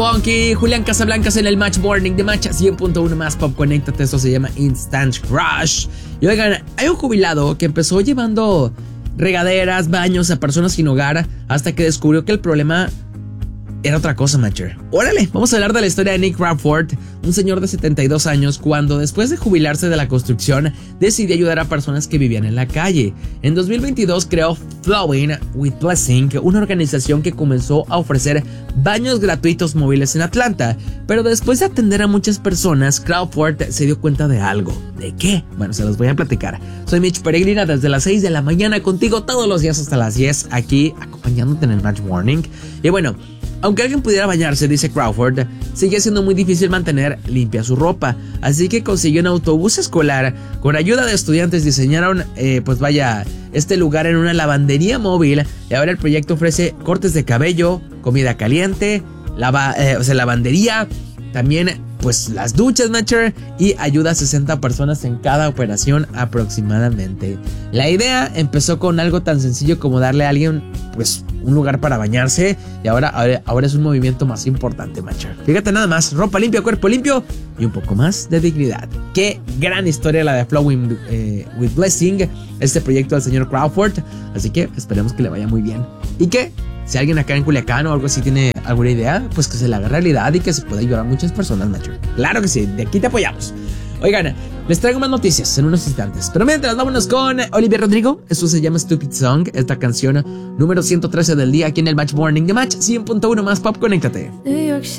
Aquí Julián Casablancas en el Match Morning de Match 100.1 más Pop. Conéctate, esto se llama Instant Crush. Y oigan, hay un jubilado que empezó llevando regaderas, baños a personas sin hogar hasta que descubrió que el problema era otra cosa, Matcher. Órale, vamos a hablar de la historia de Nick Crawford, un señor de 72 años, cuando después de jubilarse de la construcción, decidió ayudar a personas que vivían en la calle. En 2022 creó Flowing with Blessing, una organización que comenzó a ofrecer baños gratuitos móviles en Atlanta. Pero después de atender a muchas personas, Crawford se dio cuenta de algo. ¿De qué? Bueno, se los voy a platicar. Soy Mitch Peregrina desde las 6 de la mañana contigo todos los días hasta las 10, aquí acompañándote en el Match Morning. Y bueno, aunque alguien pudiera bañarse, dice Crawford, sigue siendo muy difícil mantener limpia su ropa. Así que consiguió un autobús escolar. Con ayuda de estudiantes diseñaron, este lugar en una lavandería móvil. Y ahora el proyecto ofrece cortes de cabello, comida caliente, lavandería, también pues las duchas, Matcher, y ayuda a 60 personas en cada operación aproximadamente. La idea empezó con algo tan sencillo como darle a alguien pues un lugar para bañarse, y ahora es un movimiento más importante, Matcher. Fíjate nada más, ropa limpia, cuerpo limpio y un poco más de dignidad. Qué gran historia la de Flowing with Blessing, este proyecto del señor Crawford. Así que esperemos que le vaya muy bien. Y que si alguien acá en Culiacán o algo así tiene alguna idea, pues que se la haga realidad y que se pueda ayudar a muchas personas, Matcher. Claro que sí, de aquí te apoyamos. Oigan, les traigo más noticias en unos instantes. Pero mientras, vámonos con Olivia Rodrigo. Esto se llama Stupid Song. Esta canción número 113 del día aquí en el Match Morning de Match 100.1 más Pop. Conéctate. New York City.